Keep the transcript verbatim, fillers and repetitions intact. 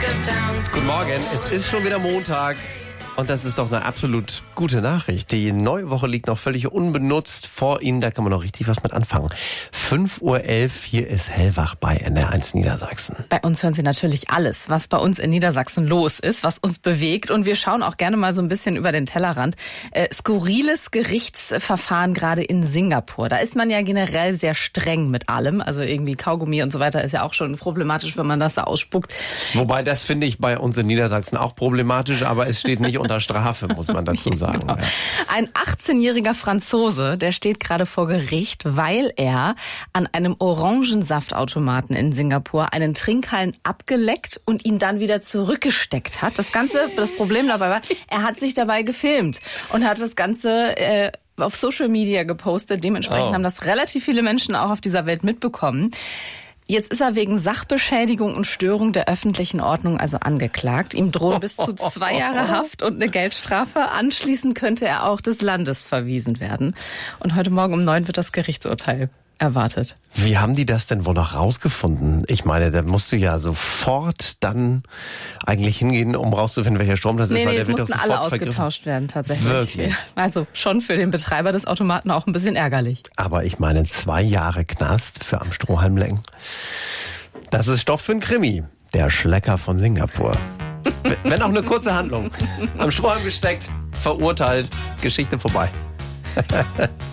Guten Morgen, es ist schon wieder Montag. Und das ist doch eine absolut gute Nachricht. Die neue Woche liegt noch völlig unbenutzt vor Ihnen. Da kann man noch richtig was mit anfangen. fünf Uhr elf, hier ist Hellwach bei N R eins Niedersachsen. Bei uns hören Sie natürlich alles, was bei uns in Niedersachsen los ist, was uns bewegt. Und wir schauen auch gerne mal so ein bisschen über den Tellerrand. Äh, skurriles Gerichtsverfahren gerade in Singapur. Da ist man ja generell sehr streng mit allem. Also irgendwie Kaugummi und so weiter ist ja auch schon problematisch, wenn man das da ausspuckt. Wobei, das finde ich bei uns in Niedersachsen auch problematisch, aber es steht nicht unter Strafe, muss man dazu sagen. Genau. Ja. Ein achtzehnjähriger Franzose, der steht gerade vor Gericht, weil er an einem Orangensaftautomaten in Singapur einen Trinkhalm abgeleckt und ihn dann wieder zurückgesteckt hat. Das Ganze, das Problem dabei war, er hat sich dabei gefilmt und hat das Ganze äh, auf Social Media gepostet. Dementsprechend oh. haben das relativ viele Menschen auch auf dieser Welt mitbekommen. Jetzt ist er wegen Sachbeschädigung und Störung der öffentlichen Ordnung also angeklagt. Ihm drohen bis zu zwei Jahre Haft und eine Geldstrafe. Anschließend könnte er auch des Landes verwiesen werden. Und heute Morgen um neun wird das Gerichtsurteil erwartet. Wie haben die das denn wohl noch rausgefunden? Ich meine, da musst du ja sofort dann eigentlich hingehen, um rauszufinden, welcher Strom das ist. Nee, weil nee, der jetzt wird mussten doch alle sofort ausgetauscht werden tatsächlich. Wirklich? Also schon für den Betreiber des Automaten auch ein bisschen ärgerlich. Aber ich meine, zwei Jahre Knast für am Strohhalm lecken. Das ist Stoff für einen Krimi. Der Schlecker von Singapur. Wenn auch eine kurze Handlung. Am Strohhalm gesteckt, verurteilt, Geschichte vorbei.